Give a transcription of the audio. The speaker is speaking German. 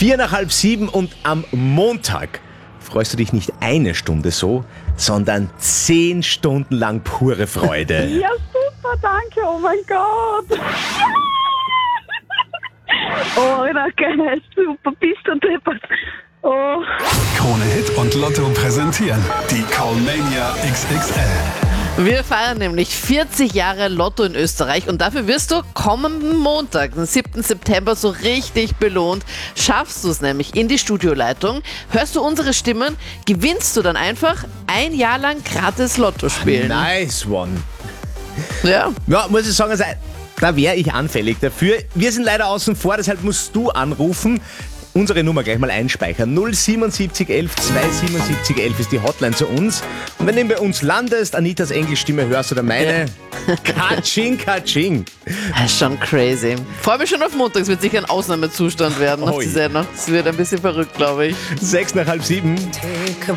6:45 und am Montag freust du dich nicht eine Stunde so, sondern 10 Stunden lang pure Freude. Ja, super, danke, oh mein Gott. Oh, na geil, super, bist du deppert. Oh. Krone Hit und Lotto präsentieren die Callmania XXL. Wir feiern nämlich 40 Jahre Lotto in Österreich und dafür wirst du kommenden Montag, den 7. September, so richtig belohnt. Schaffst du es nämlich in die Studioleitung, hörst du unsere Stimmen, gewinnst du dann einfach ein Jahr lang gratis Lotto spielen. Nice one. Ja. Ja, muss ich sagen, also, da wäre ich anfällig dafür. Wir sind leider außen vor, deshalb musst du anrufen. Unsere Nummer gleich mal einspeichern. 07711 277 11 ist die Hotline zu uns. Und wenn du bei uns landest, Anitas Englischstimme hörst oder meine, Katsching, Katsching. Das ist schon crazy. Freue mich schon auf Montag, es wird sicher ein Ausnahmezustand werden nach Oh dieser Sendung. Es wird ein bisschen verrückt, glaube ich. 6:30.